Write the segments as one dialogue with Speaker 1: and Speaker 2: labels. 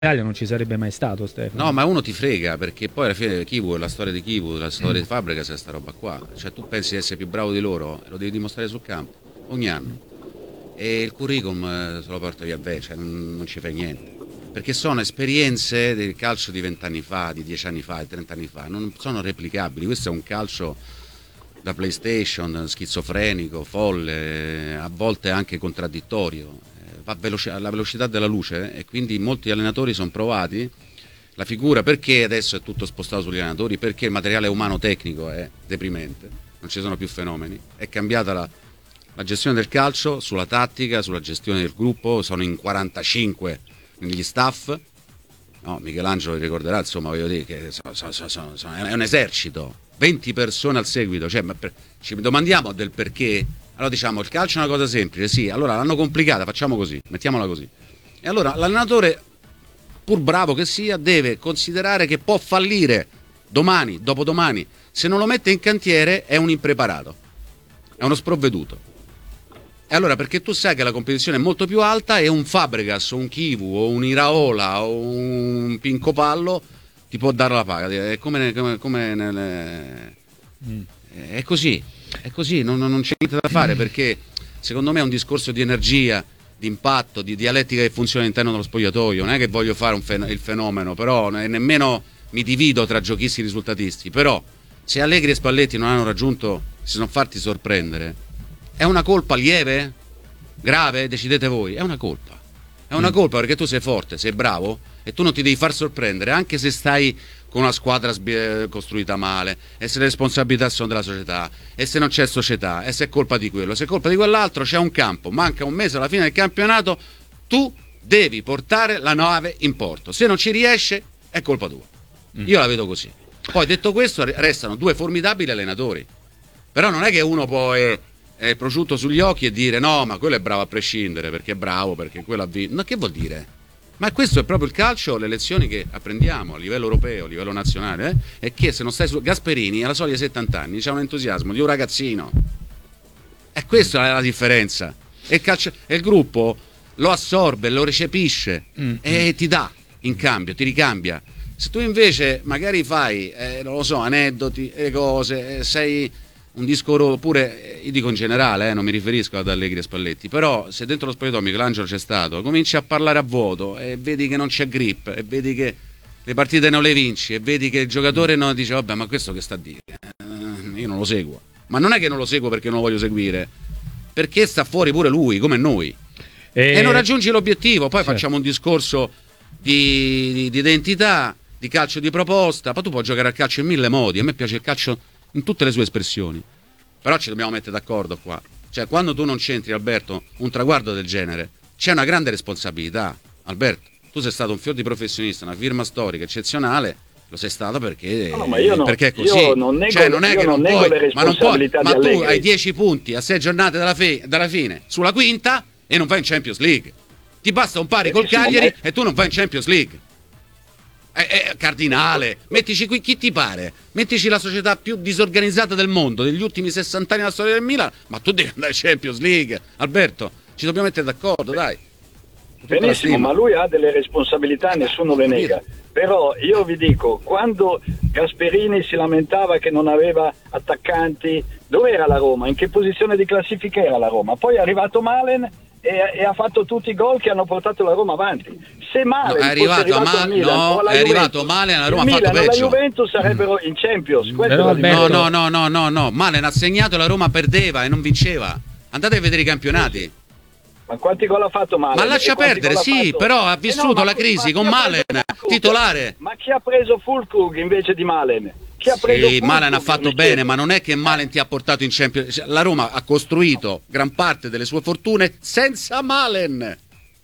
Speaker 1: Italia non ci sarebbe mai stato, Stefano.
Speaker 2: No, ma uno ti frega, perché poi alla fine Kivu, la storia di Kivu, la storia di Fabregas è sta roba qua. Cioè tu pensi di essere più bravo di loro, lo devi dimostrare sul campo, ogni anno. E il curriculum se lo porta via bene, cioè non ci fai niente. Perché sono esperienze del calcio di 20 anni fa, di 10 anni fa, di 30 anni fa, non sono replicabili. Questo è un calcio da PlayStation, schizofrenico, folle, a volte anche contraddittorio. Va alla velocità della luce e quindi molti allenatori sono provati. La figura, perché adesso è tutto spostato sugli allenatori? Perché il materiale umano tecnico è deprimente, non ci sono più fenomeni, è cambiata la gestione del calcio, sulla tattica, sulla gestione del gruppo, sono in 45 negli staff. No, Michelangelo vi ricorderà, insomma, voglio dire che è un esercito, 20 persone al seguito, cioè, ci domandiamo del perché. Allora diciamo, il calcio è una cosa semplice, sì, allora l'hanno complicata, facciamo così, mettiamola così. E allora l'allenatore, pur bravo che sia, deve considerare che può fallire domani, dopodomani. Se non lo mette in cantiere è un impreparato, è uno sprovveduto. E allora, perché tu sai che la competizione è molto più alta e un Fabregas, o un Kivu, o un Iraola, o un Pinco Pallo ti può dare la paga. È come nelle... È così. È così, non c'è niente da fare, perché secondo me è un discorso di energia, di impatto, di dialettica che funziona all'interno dello spogliatoio. Non è che voglio fare il fenomeno, però nemmeno mi divido tra giochisti e risultatisti. Però se Allegri e Spalletti non hanno raggiunto, si sono fatti sorprendere, è una colpa lieve? Grave? Decidete voi. È una colpa. È una colpa perché tu sei forte, sei bravo e tu non ti devi far sorprendere, anche se stai con una squadra costruita male, e se le responsabilità sono della società, e se non c'è società, e se è colpa di quello, se è colpa di quell'altro, c'è un campo, manca un mese alla fine del campionato, tu devi portare la nave in porto. Se non ci riesce, è colpa tua. Io la vedo così. Poi detto questo, restano due formidabili allenatori. Però non è che uno può è prosciutto sugli occhi e dire no, ma quello è bravo a prescindere, perché è bravo, perché quello ha vinto. Ma che vuol dire? Ma questo è proprio il calcio, le lezioni che apprendiamo a livello europeo, a livello nazionale, è che se non stai su Gasperini alla soglia di 70 anni c'ha un entusiasmo di un ragazzino. E questa è la differenza. E il gruppo lo assorbe, lo recepisce e ti dà in cambio, ti ricambia. Se tu invece magari fai, non lo so, aneddoti e cose, sei un disco pure, io dico in generale, non mi riferisco ad Allegri e Spalletti, però se dentro lo spogliatoio Michelangelo c'è stato, cominci a parlare a vuoto e vedi che non c'è grip, e vedi che le partite non le vinci, e vedi che il giocatore non dice vabbè, ma questo che sta a dire? Io non lo seguo. Ma non è che non lo seguo perché non lo voglio seguire, perché sta fuori pure lui, come noi. E non raggiungi l'obiettivo, poi facciamo un discorso di identità, di calcio di proposta. Poi tu puoi giocare al calcio in mille modi, a me piace il calcio in tutte le sue espressioni, però ci dobbiamo mettere d'accordo qua. Cioè, quando tu non c'entri, Alberto, un traguardo del genere, c'è una grande responsabilità. Alberto, tu sei stato un fior di professionista, una firma storica eccezionale, lo sei stato perché,
Speaker 3: no, ma io no,
Speaker 2: perché è così.
Speaker 3: Io non nego,
Speaker 2: cioè, non è che non puoi,
Speaker 3: le responsabilità
Speaker 2: ma
Speaker 3: di
Speaker 2: tu
Speaker 3: Allegri.
Speaker 2: hai 10 punti a 6 giornate dalla fine, sulla quinta, e non vai in Champions League. Ti basta un pari col Cagliari e tu non vai in Champions League. È cardinale, mettici qui chi ti pare, mettici la società più disorganizzata del mondo degli ultimi 60 anni della storia del Milan, ma tu devi andare in Champions League. Alberto, ci dobbiamo mettere d'accordo, dai.
Speaker 3: Benissimo, ma lui ha delle responsabilità, nessuno le nega. Però io vi dico, quando Gasperini si lamentava che non aveva attaccanti, dove era la Roma? In che posizione di classifica era la Roma? Poi è arrivato Malen e ha fatto tutti i gol che hanno portato la Roma avanti. Se Malen
Speaker 2: è arrivato Malen, la Roma ha fatto peggio.
Speaker 3: La Juventus sarebbero in Champions.
Speaker 2: No, Malen ha segnato e la Roma perdeva e non vinceva. Andate a vedere i campionati.
Speaker 3: Ma quanti gol ha fatto Malen?
Speaker 2: Ma lascia perdere, sì, però ha vissuto la crisi con Malen, titolare.
Speaker 3: Ma chi ha preso Füllkrug invece di Malen?
Speaker 2: Sì, Malen ha fatto bene, ma non è che Malen ti ha portato in Champions. La Roma ha costruito gran parte delle sue fortune senza Malen.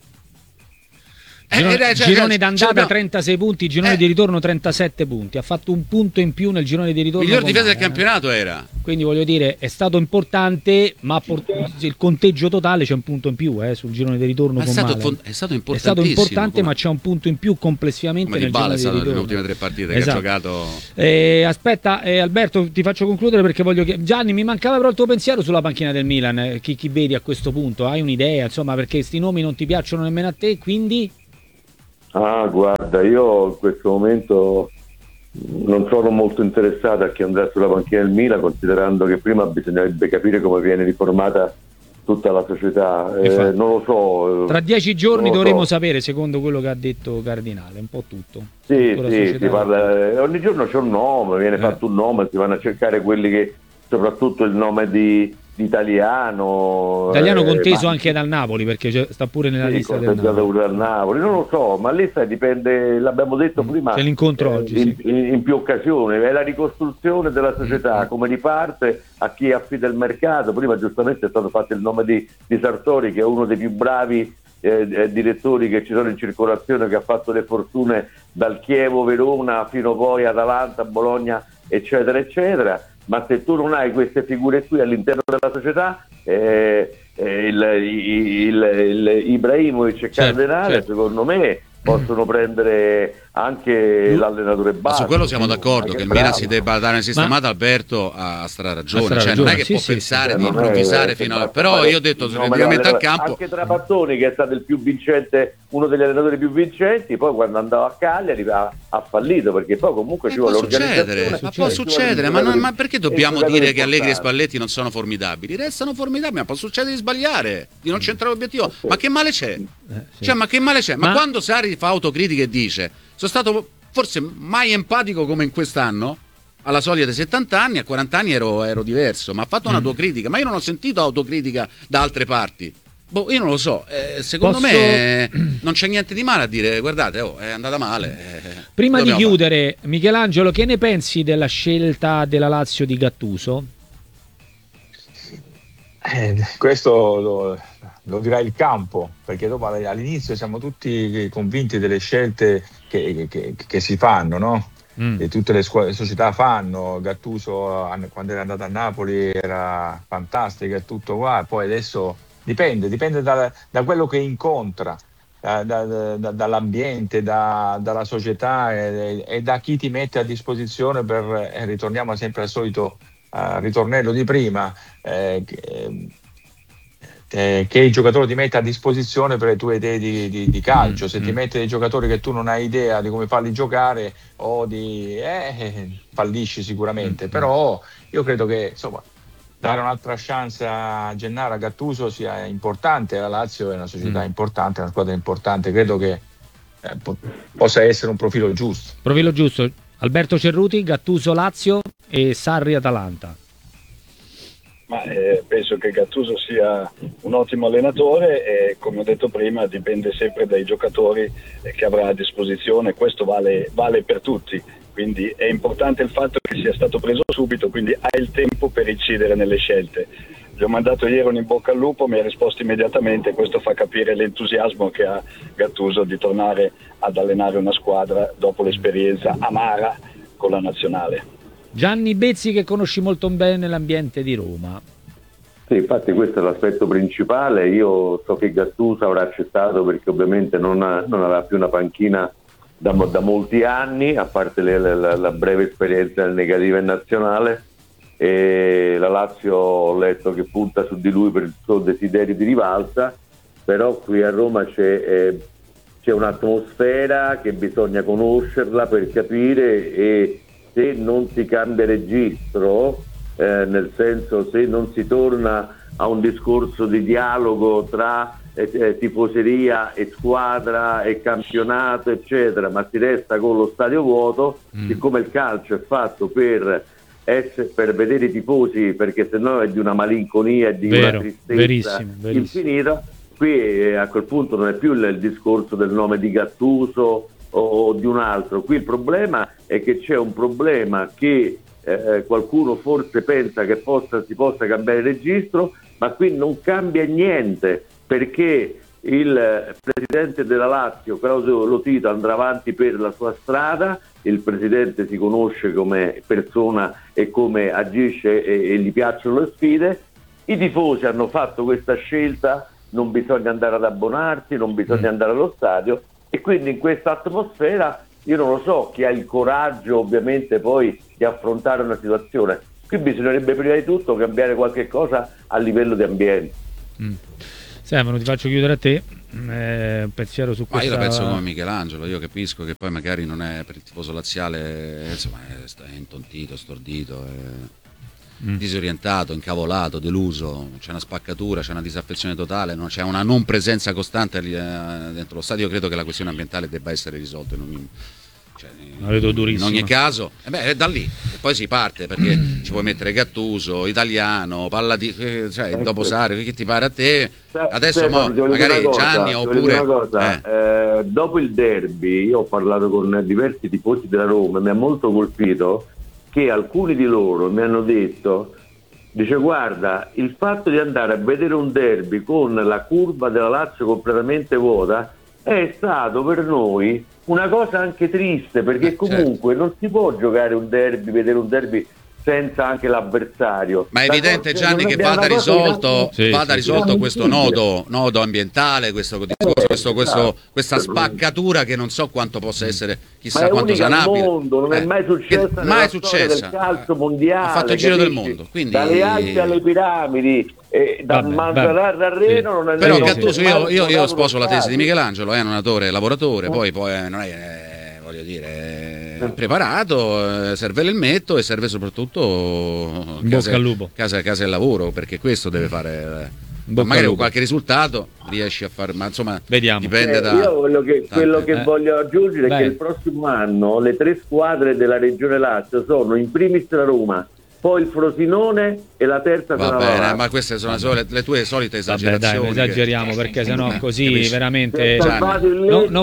Speaker 1: Girone d'andata 36 punti, girone di ritorno 37 punti. Ha fatto un punto in più nel girone di ritorno.
Speaker 2: Miglior difesa del campionato era.
Speaker 1: Quindi voglio dire, è stato importante, ma il conteggio totale c'è un punto in più sul girone di ritorno.
Speaker 2: È stato importantissimo.
Speaker 1: È stato importante, ma c'è un punto in più complessivamente nel girone di ritorno.
Speaker 2: Nelle ultime 3 partite che ha giocato.
Speaker 1: Aspetta, Alberto, ti faccio concludere perché voglio che Gianni, mi mancava però il tuo pensiero sulla panchina del Milan. Chi vedi a questo punto? Hai un'idea? Insomma, perché sti nomi non ti piacciono nemmeno a te, quindi?
Speaker 4: Guarda, io in questo momento non sono molto interessato a chi andrà sulla panchina del Milan, considerando che prima bisognerebbe capire come viene riformata tutta la società. Non lo so.
Speaker 1: Tra 10 giorni dovremo sapere, secondo quello che ha detto Cardinale, un po' tutto.
Speaker 4: Sì, si parla, ogni giorno c'è un nome, viene fatto un nome, si vanno a cercare quelli che, soprattutto il nome di italiano
Speaker 1: conteso anche dal Napoli, perché sta pure nella lista del
Speaker 4: Napoli. Non lo so, ma lì dipende, l'abbiamo detto prima,
Speaker 1: c'è l'incontro oggi
Speaker 4: in più occasioni, è la ricostruzione della società, come riparte, a chi affida il mercato. Prima giustamente è stato fatto il nome di Sartori, che è uno dei più bravi direttori che ci sono in circolazione, che ha fatto le fortune dal Chievo, Verona fino poi Atalanta, Bologna, eccetera eccetera. Ma se tu non hai queste figure qui all'interno della società, Ibrahimovic e Cardenale, secondo me possono prendere anche l'allenatore base.
Speaker 2: Su quello siamo d'accordo, che il Milan si debba dare una sistemata. Alberto ha ragione, cioè non è che può pensare di improvvisare fino a... Però io ho detto, se mette al campo...
Speaker 4: Anche Trapattoni, che è stato il più vincente, uno degli allenatori più vincenti, poi quando andava a Cagliari ha fallito, perché poi comunque ci vuole l'organizzazione.
Speaker 2: Ma può succedere, ma perché dobbiamo dire che Allegri e Spalletti non sono formidabili? Restano formidabili, ma può succedere di sbagliare, di non centrare l'obiettivo. Ma che male c'è? Cioè, ma che male c'è? Ma quando Sarri fa autocritica e dice: sono stato forse mai empatico come in quest'anno, alla soglia dei 70 anni, a 40 anni ero diverso, ma ha fatto un'autocritica, ma io non ho sentito autocritica da altre parti. Io non lo so, secondo me non c'è niente di male a dire: guardate, è andata male.
Speaker 1: Prima di chiudere, Michelangelo, che ne pensi della scelta della Lazio di Gattuso?
Speaker 5: Questo lo dirà il campo, perché dopo all'inizio siamo tutti convinti delle scelte che si fanno, no? E tutte le società fanno. Gattuso quando era andato a Napoli era fantastico e tutto qua, poi adesso dipende da quello che incontra, dall'ambiente, dalla società e da chi ti mette a disposizione per, ritorniamo sempre al solito ritornello di prima, che il giocatore ti mette a disposizione per le tue idee di calcio. Se ti mette dei giocatori che tu non hai idea di come farli giocare fallisci sicuramente. Però io credo che insomma dare un'altra chance a Gennaro, a Gattuso sia importante. La Lazio è una società importante, una squadra importante, credo che possa essere un profilo giusto.
Speaker 1: Alberto Cerruti, Gattuso Lazio e Sarri Atalanta.
Speaker 3: Ma penso che Gattuso sia un ottimo allenatore e, come ho detto prima, dipende sempre dai giocatori che avrà a disposizione. Questo vale per tutti, quindi è importante il fatto che sia stato preso subito, quindi ha il tempo per incidere nelle scelte. Gli ho mandato ieri un in bocca al lupo, mi ha risposto immediatamente. Questo fa capire l'entusiasmo che ha Gattuso di tornare ad allenare una squadra dopo l'esperienza amara con la nazionale.
Speaker 1: Gianni Bezzi, che conosci molto bene l'ambiente di Roma.
Speaker 4: Sì, infatti questo è l'aspetto principale. Io so che Gattuso avrà accettato perché ovviamente non avrà più una panchina da molti anni, a parte la breve esperienza negativa in nazionale, e la Lazio ho letto che punta su di lui per il suo desiderio di rivalsa, però qui a Roma c'è un'atmosfera che bisogna conoscerla per capire, e se non si cambia registro, nel senso, se non si torna a un discorso di dialogo tra tifoseria e squadra e campionato eccetera, ma si resta con lo stadio vuoto, siccome il calcio è fatto per vedere i tifosi, perché sennò è di una malinconia e di una tristezza infinita. Qui a quel punto non è più il discorso del nome di Gattuso o di un altro. Qui il problema è che c'è un problema che qualcuno forse pensa che si possa cambiare registro, ma qui non cambia niente, perché il presidente della Lazio, Claudio Lotito, andrà avanti per la sua strada. Il presidente si conosce come persona e come agisce, e gli piacciono le sfide. I tifosi hanno fatto questa scelta, non bisogna andare ad abbonarsi, non bisogna andare allo stadio, e quindi in questa atmosfera io non lo so chi ha il coraggio ovviamente poi di affrontare una situazione. Qui bisognerebbe prima di tutto cambiare qualche cosa a livello di ambiente.
Speaker 1: Stefano, ti faccio chiudere a te. un pensiero su
Speaker 2: Ma
Speaker 1: questa...
Speaker 2: io la penso come Michelangelo, io capisco che poi magari non è per il tifoso laziale, insomma, è intontito, stordito, disorientato, incavolato, deluso, c'è una spaccatura, c'è una disaffezione totale, c'è una non presenza costante dentro lo stadio. Io credo che la questione ambientale debba essere risolta in ogni caso, da lì e poi si parte, perché ci puoi mettere Gattuso, Italiano, dopo Sario, che ti pare a te adesso, magari Gianni oppure
Speaker 4: dopo il derby io ho parlato con diversi tifosi della Roma, mi ha molto colpito che alcuni di loro mi hanno detto, dice guarda, il fatto di andare a vedere un derby con la curva della Lazio completamente vuota è stato per noi una cosa anche triste, perché comunque non si può giocare un derby, vedere un derby senza anche l'avversario.
Speaker 2: Ma è evidente, Gianni, che vada risolto questo nodo ambientale, questa spaccatura che non so quanto possa essere, chissà quanto sanabile.
Speaker 4: Mondo, non è mai successa nella storia del calcio mondiale.
Speaker 2: Ha fatto il giro del mondo, quindi...
Speaker 4: dalle Alpi alle piramidi, da Manzanarra a Reno, non è
Speaker 2: però Gattuso, io sposo la tesi di Michelangelo, è un allenatore lavoratore, poi non è, voglio dire, preparato, serve l'elmetto e serve soprattutto casa e lavoro, perché questo deve fare, magari con qualche risultato riesci a fare, ma insomma
Speaker 1: vediamo.
Speaker 2: Dipende da
Speaker 4: io quello che voglio aggiungere è che il prossimo anno le 3 squadre della regione Lazio sono in primis la Roma, poi il Frosinone e la terza
Speaker 2: sarà la Lazio. Ma queste sono le tue solite esagerazioni.
Speaker 1: Vabbè, dai, esageriamo, perché sennò così
Speaker 2: capisci?
Speaker 1: Veramente non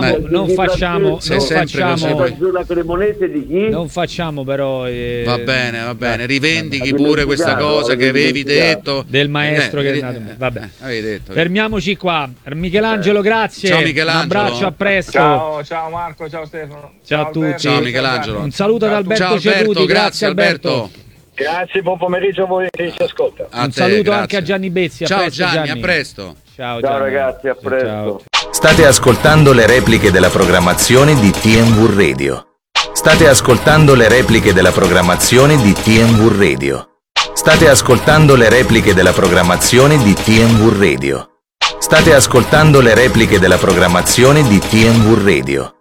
Speaker 1: facciamo però
Speaker 2: va bene, rivendichi pure questa cosa che avevi detto
Speaker 1: del maestro che è nato. Vabbè.
Speaker 2: Detto.
Speaker 1: Fermiamoci qua. Michelangelo, grazie.
Speaker 2: Ciao Michelangelo.
Speaker 1: Un abbraccio, a presto.
Speaker 5: Ciao Marco, ciao Stefano.
Speaker 1: Ciao a tutti.
Speaker 2: Ciao Michelangelo.
Speaker 1: Un saluto ad Alberto
Speaker 2: Ciao Alberto,
Speaker 1: Ceruti,
Speaker 2: grazie Alberto.
Speaker 3: Grazie, buon pomeriggio a voi che ci ascolta.
Speaker 1: Un saluto anche a Gianni Bezzi.
Speaker 2: Ciao Gianni, a presto.
Speaker 1: Ciao
Speaker 4: ragazzi, a presto.
Speaker 1: Ciao.
Speaker 6: State ascoltando le repliche della programmazione di TNV Radio. State ascoltando le repliche della programmazione di TNV Radio. State ascoltando le repliche della programmazione di TNV Radio. State ascoltando le repliche della programmazione di TNV Radio.